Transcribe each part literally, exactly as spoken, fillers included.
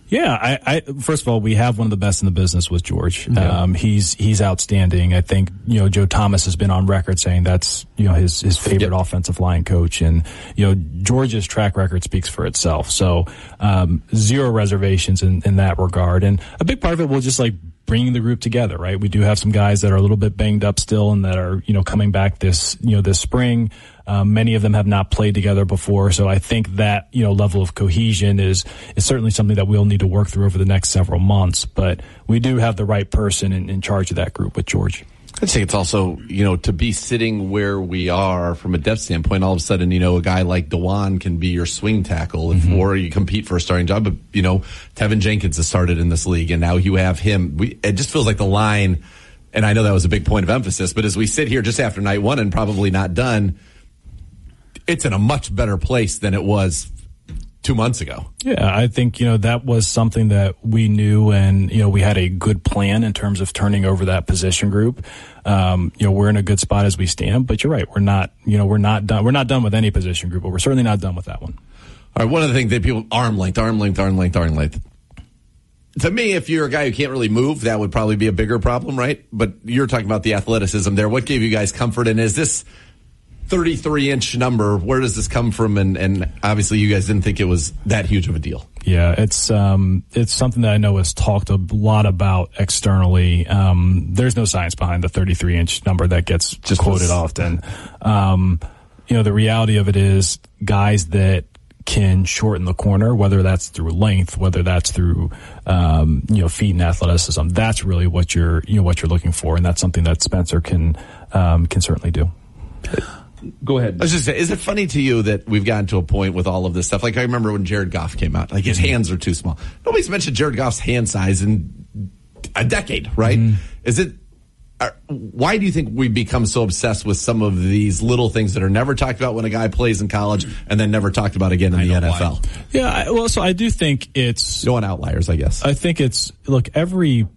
Yeah, I, I first of all, we have one of the best in the business with George. Yeah. Um, he's he's outstanding. I think you know Joe Thomas has been on record saying that's you know his his favorite yep. offensive line coach, and you know George's track record speaks for itself. So um, zero reservations in, in that regard, and a big part of it will just like bringing the group together, right? We do have some guys that are a little bit banged up still, and that are you know coming back this you know this spring. Um, many of them have not played together before, so I think that you know level of cohesion is is certainly something that we'll need to work through over the next several months. But we do have the right person in, in charge of that group with George. I think it's also, you know, to be sitting where we are from a depth standpoint, all of a sudden, you know, a guy like DeJuan can be your swing tackle, if, mm-hmm. or you compete for a starting job. But, you know, Tevin Jenkins has started in this league, and now you have him. We, it just feels like the line, and I know that was a big point of emphasis, but as we sit here just after night one and probably not done, it's in a much better place than it was two months ago. Yeah, I think, you know, that was something that we knew, and, you know, we had a good plan in terms of turning over that position group. Um, you know, we're in a good spot as we stand, but you're right. We're not, you know, we're not done. We're not done with any position group, but we're certainly not done with that one. All right. One of the things that people, arm length, arm length, arm length, arm length. To me, if you're a guy who can't really move, that would probably be a bigger problem, right? But you're talking about the athleticism there. What gave you guys comfort? And is this thirty-three inch number, where does this come from? And, and obviously you guys didn't think it was that huge of a deal. Yeah, it's um, it's something that I know is talked a lot about externally. Um, there's no science behind the thirty-three inch number that gets just quoted was, often. Um, you know, the reality of it is guys that can shorten the corner, whether that's through length, whether that's through um, you know feet and athleticism, that's really what you're you know what you're looking for, and that's something that Spencer can um, can certainly do. Go ahead. I was just saying, is it funny to you that we've gotten to a point with all of this stuff? Like I remember when Jared Goff came out, like his hands are too small. Nobody's mentioned Jared Goff's hand size in a decade, right? Mm. Is it? Are, why do you think we become so obsessed with some of these little things that are never talked about when a guy plays in college and then never talked about again in I the N F L? Why. Yeah, I, well, so I do think it's... You don't want outliers, I guess. I think it's... Look, every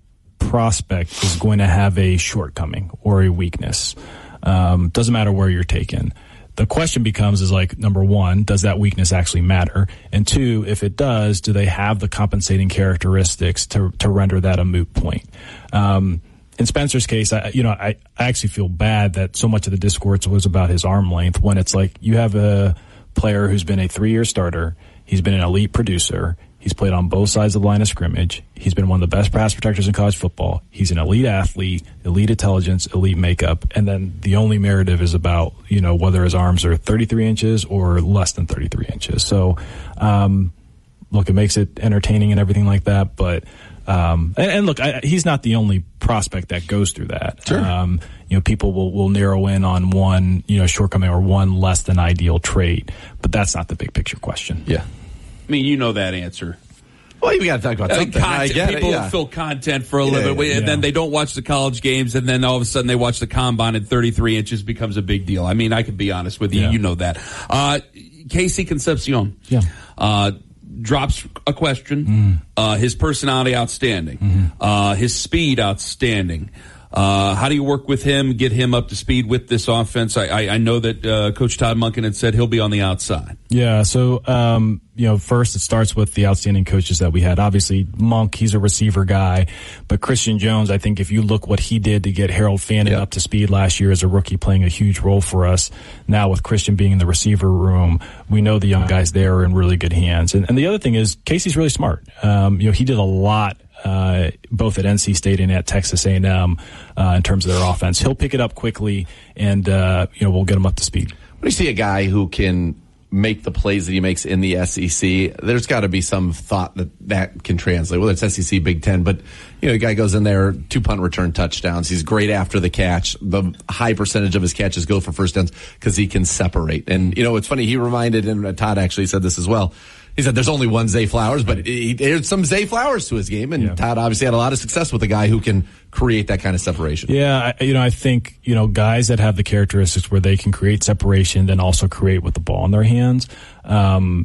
prospect is going to have a shortcoming or a weakness. Um, doesn't matter where you're taken. The question becomes is like, number one, does that weakness actually matter? And two, if it does, do they have the compensating characteristics to to render that a moot point? Um, in Spencer's case, I, you know, I, I actually feel bad that so much of the discourse was about his arm length when it's like you have a player who's been a three-year starter. He's been an elite producer. He's played on both sides of the line of scrimmage. He's been one of the best pass protectors in college football. He's an elite athlete, elite intelligence, elite makeup. And then the only narrative is about, you know, whether his arms are thirty-three inches or less than thirty-three inches. So, um, look, it makes it entertaining and everything like that. But, um, and, and look, I, he's not the only prospect that goes through that. Sure. Um, you know, people will, will narrow in on one, you know, shortcoming or one less than ideal trait. But that's not the big picture question. Yeah. I mean, you know that answer. Well, you got to talk about something. Content, I get people it, yeah. fill content for a yeah, little bit, yeah, and yeah. then they don't watch the college games, and then all of a sudden they watch the combine, and thirty-three inches becomes a big deal. I mean, I can be honest with you. Yeah. You know that. Uh, Casey Concepcion yeah. uh, drops a question. Mm. Uh, his personality, outstanding. Mm-hmm. Uh, his speed, outstanding. Uh, how do you work with him, get him up to speed with this offense? I, I, I know that uh, Coach Todd Monken had said he'll be on the outside. Yeah, so, um, you know, first it starts with the outstanding coaches that we had. Obviously, Monk, he's a receiver guy. But Christian Jones, I think if you look what he did to get Harold Fannin yep. up to speed last year as a rookie, playing a huge role for us. Now with Christian being in the receiver room, we know the young guys there are in really good hands. And, and the other thing is, Casey's really smart. Um, you know, he did a lot Uh, both at N C State and at Texas A and M uh, in terms of their offense. He'll pick it up quickly, and uh, you know we'll get him up to speed. When you see a guy who can make the plays that he makes in the S E C, there's got to be some thought that that can translate, whether it's S E C, Big Ten. But you know, the guy goes in there, two punt return touchdowns. He's great after the catch. The high percentage of his catches go for first downs because he can separate. And you know, it's funny. He reminded, and Todd actually said this as well. He said there's only one Zay Flowers, but he, there's some Zay Flowers to his game, and yeah. Todd obviously had a lot of success with a guy who can create that kind of separation. Yeah, I, you know, I think, you know, guys that have the characteristics where they can create separation, then also create with the ball in their hands, um,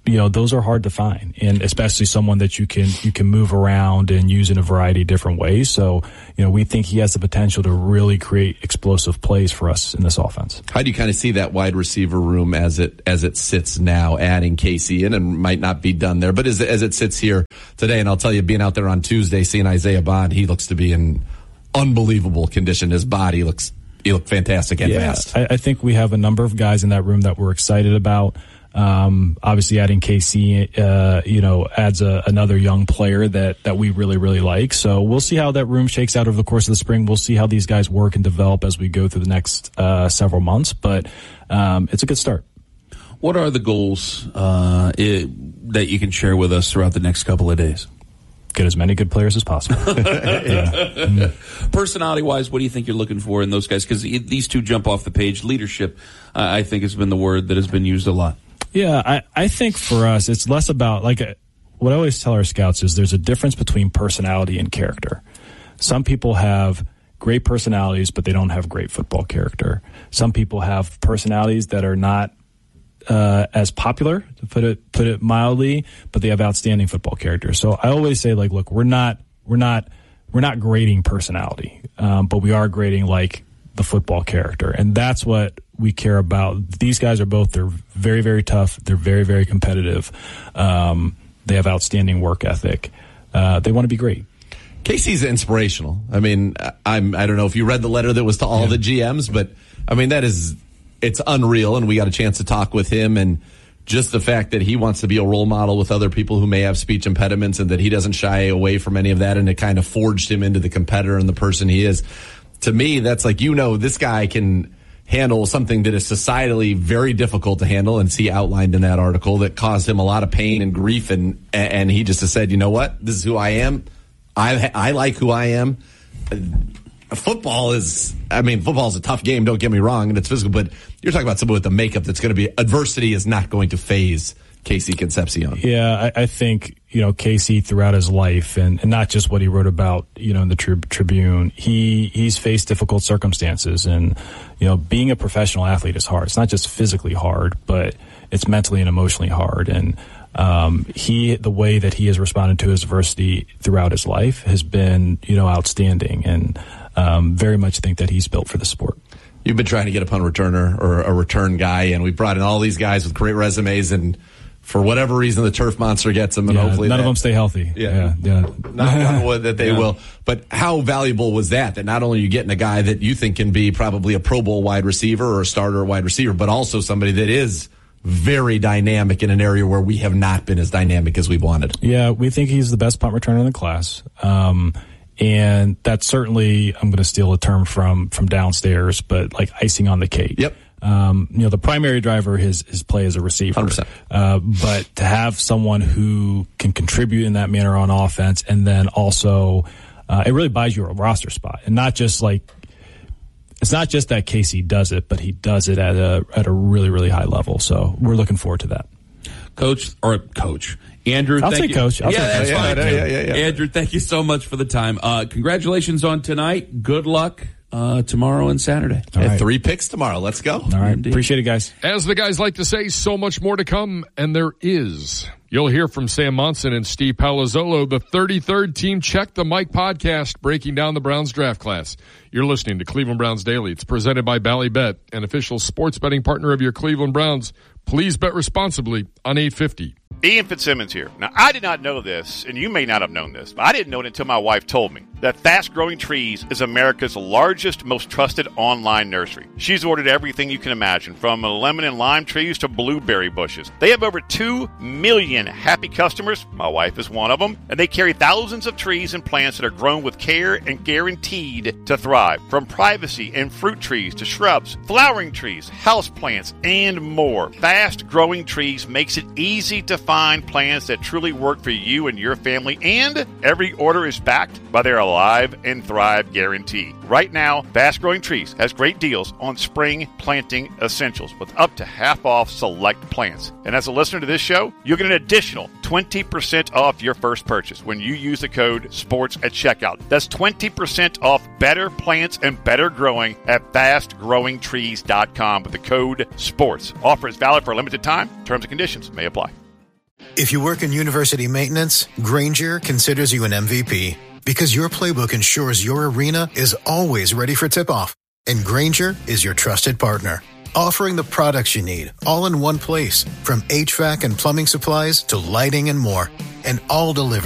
you know, those are hard to find, and especially someone that you can you can move around and use in a variety of different ways. So, you know, we think he has the potential to really create explosive plays for us in this offense. How do you kind of see that wide receiver room as it as it sits now, adding Casey in, and might not be done there, but as, as it sits here today? And I'll tell you, being out there on Tuesday, seeing Isaiah Bond, he looks to be in unbelievable condition. His body looks he looked fantastic and yeah, fast. I, I think we have a number of guys in that room that we're excited about. Um, obviously adding K C, uh, you know, adds a, another young player that, that we really, really like. So we'll see how that room shakes out over the course of the spring. We'll see how these guys work and develop as we go through the next, uh, several months, but, um, it's a good start. What are the goals, uh, it, that you can share with us throughout the next couple of days? Get as many good players as possible. yeah. mm. Personality-wise, what do you think you're looking for in those guys? Because these two jump off the page. Leadership, uh, I think, has been the word that has been used a lot. Yeah, I, I think for us, it's less about, like, what I always tell our scouts is there's a difference between personality and character. Some people have great personalities, but they don't have great football character. Some people have personalities that are not uh, as popular, to put it put it mildly, but they have outstanding football character. So I always say, like, look, we're not we're not we're not grading personality, um, but we are grading, like, the football character, and that's what we care about. These guys are both, they're very, very tough. They're very, very competitive. Um, they have outstanding work ethic. Uh, they want to be great. Casey's inspirational. I mean, I'm, I don't know if you read the letter that was to all yeah. the G Ms, but I mean, that is, it's unreal. And we got a chance to talk with him, and just the fact that he wants to be a role model with other people who may have speech impediments, and that he doesn't shy away from any of that. And it kind of forged him into the competitor and the person he is. To me, that's like, you know, this guy can handle something that is societally very difficult to handle, and see outlined in that article that caused him a lot of pain and grief, and and he just has said, you know what, this is who I am. I I like who I am. Football is, I mean, football is a tough game, don't get me wrong, and it's physical, but you're talking about someone with the makeup that's going to be, adversity is not going to phase Casey Concepcion. Yeah, I, I think, you know, Casey throughout his life, and, and not just what he wrote about, you know, in the tri- Tribune, he he's faced difficult circumstances, and, you know, being a professional athlete is hard. It's not just physically hard, but it's mentally and emotionally hard. And um, he, the way that he has responded to his adversity throughout his life has been, you know, outstanding, and um, very much think that he's built for the sport. You've been trying to get a punt returner or a return guy, and we brought in all these guys with great resumes, and for whatever reason, the turf monster gets them, and yeah, hopefully none that, of them stay healthy. Yeah, yeah, yeah. Knock on wood that they yeah. will. But how valuable was that? That not only are you getting a guy that you think can be probably a Pro Bowl wide receiver or a starter wide receiver, but also somebody that is very dynamic in an area where we have not been as dynamic as we've wanted. Yeah, we think he's the best punt returner in the class. Um, and that's certainly, I'm going to steal a term from from downstairs, but like icing on the cake. Yep. Um, you know, the primary driver his his play as a receiver. one hundred percent. Uh, but to have someone who can contribute in that manner on offense, and then also, uh, it really buys you a roster spot, and not just like, it's not just that Casey does it, but he does it at a at a really, really high level. So we're looking forward to that. Coach, or coach, Andrew, I'll thank say you. coach. I'll yeah, say that's coach. fine. Yeah, too. yeah, yeah, yeah. Andrew, thank you so much for the time. Uh, congratulations on tonight. Good luck uh, tomorrow and Saturday. All right. Three picks tomorrow. Let's go. All right. Indeed. Appreciate it, guys. As the guys like to say, so much more to come, and there is. You'll hear from Sam Monson and Steve Palazzolo, the thirty-third Team Check the Mic podcast, breaking down the Browns draft class. You're listening to Cleveland Browns Daily. It's presented by Ballybet, an official sports betting partner of your Cleveland Browns. Please bet responsibly on eight fifty. Ian Fitzsimmons here. Now, I did not know this, and you may not have known this, but I didn't know it until my wife told me, that Fast Growing Trees is America's largest, most trusted online nursery. She's ordered everything you can imagine, from lemon and lime trees to blueberry bushes. They have over two million happy customers. My wife is one of them. And they carry thousands of trees and plants that are grown with care and guaranteed to thrive. From privacy and fruit trees to shrubs, flowering trees, houseplants, and more. Fast Growing Trees makes it easy to find plants that truly work for you and your family, and every order is backed by their Alive and Thrive guarantee. Right now, Fast Growing Trees has great deals on spring planting essentials with up to half off select plants. And as a listener to this show, you'll get an additional twenty percent off your first purchase when you use the code SPORTS at checkout. That's twenty percent off better plants and better growing at fast growing trees dot com with the code SPORTS. Offer is valid for a limited time. Terms and conditions may apply. If you work in university maintenance, Grainger considers you an M V P because your playbook ensures your arena is always ready for tip-off. And Grainger is your trusted partner, offering the products you need all in one place, from H V A C and plumbing supplies to lighting and more, and all delivered